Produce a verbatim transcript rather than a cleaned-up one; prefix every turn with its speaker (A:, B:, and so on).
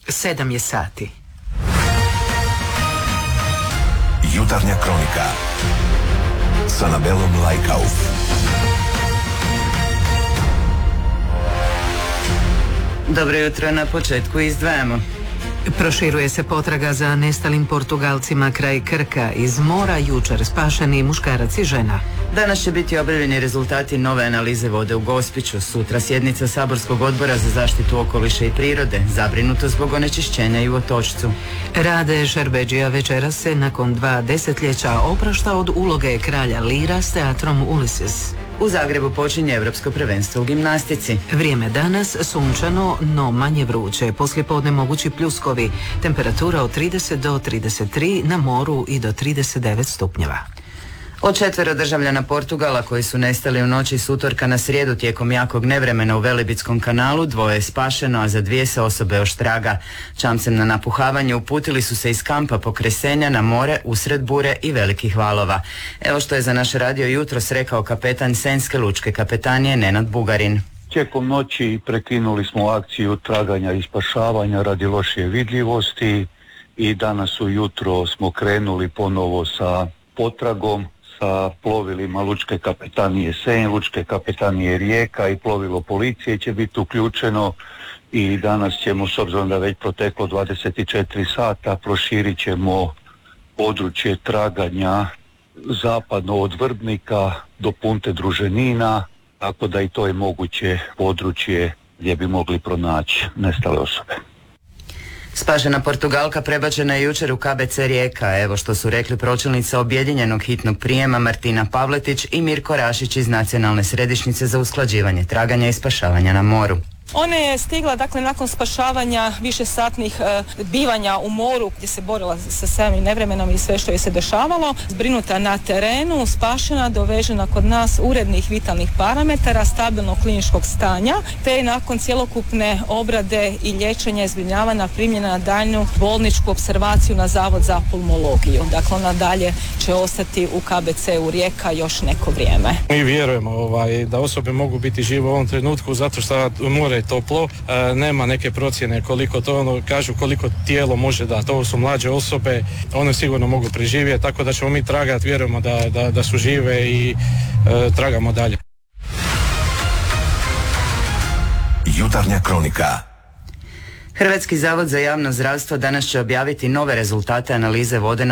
A: Sedam je sati.
B: Jutarnja kronika s Anabelom Lajkauf.
C: Dobro jutro, na početku izdvajamo.
A: Proširuje se potraga za nestalim Portugalcima kraj Krka. Iz mora jučer spašeni muškarac i žena.
C: Danas će biti objavljeni rezultati nove analize vode u Gospiću. Sutra sjednica Saborskog odbora za zaštitu okoliša i prirode, zabrinuto zbog onečišćenja i u Otočcu.
A: Rade Šerbedžija večeras se nakon dva desetljeća oprašta od uloge kralja Lira s teatrom Ulysses.
C: U Zagrebu počinje Europsko prvenstvo u gimnastici.
A: Vrijeme danas sunčano, no manje vruće. Poslijepodne mogući pljuskovi. Temperatura od trideset do trideset tri, na moru i do trideset devet stupnjeva.
C: Od četvero državljana Portugala koji su nestali u noći s utorka na srijedu tijekom jakog nevremena u Velebitskom kanalu, dvoje je spašeno, a za dvije se osobe oštraga. Čamcem na napuhavanje uputili su se iz kampa Pokresenja na more usred bure i velikih valova. Evo što je za naš radio jutros rekao kapetan Senjske lučke kapetanije Nenad Bugarin.
D: Tijekom noći prekinuli smo akciju traganja i spašavanja radi lošije vidljivosti i danas ujutro smo krenuli ponovo sa potragom sa plovilima Lučke kapetanije Senj, Lučke kapetanije Rijeka i plovilo policije će biti uključeno i danas ćemo, s obzirom da već proteklo dvadeset četiri sata, proširit ćemo područje traganja zapadno od Vrbnika do Punte Druženina, tako da i to je moguće područje gdje bi mogli pronaći nestale osobe.
C: Spašena Portugalka prebačena je jučer u K B C Rijeka, evo što su rekli pročelnica objedinjenog hitnog prijema Martina Pavletić i Mirko Rašić iz Nacionalne središnjice za usklađivanje traganja i spašavanja na moru.
E: Ona je stigla, dakle, nakon spašavanja višesatnih e, bivanja u moru gdje se borila sa samim nevremenom i sve što je se dešavalo, zbrinuta na terenu, spašena, dovežena kod nas urednih vitalnih parametara, stabilnog kliničkog stanja, te je nakon cjelokupne obrade i liječenja i zbrinjavanja primljena na daljnju bolničku opservaciju na Zavod za pulmologiju. Dakle, ona dalje će ostati u K B C u Rijeka još neko vrijeme.
F: Mi vjerujemo ovaj, da osobe mogu biti žive u ovom trenutku zato što more je toplo, e, nema neke procjene koliko to ono, kažu koliko tijelo može dati. Ovo su mlađe osobe, one sigurno mogu preživjeti, tako da ćemo mi tragati, vjerujemo da, da, da su žive i e, tragamo dalje.
B: Jutarnja kronika.
C: Hrvatski zavod za javno zdravstvo danas će objaviti nove rezultate analize vode na